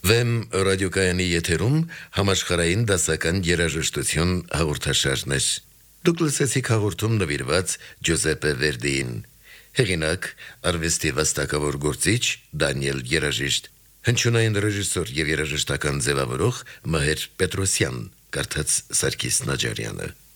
Վեմ ռադիոկայանի եթերում համաշխարհային դասական երաժշտություն հաղորդաշարն է։ Դուք լսեցիք հաղորդում նվիրված Ջոզեպե Վերդիին։ Հեղինակ արվեստի վաստակավոր գործիչ Դանիել Երաժիշտ, հնչյունային ռեժիսոր եւ երաժշտական ձևավորող Մհեր Պետրոսյան, կարդաց Սարգիս Նաջարյանը։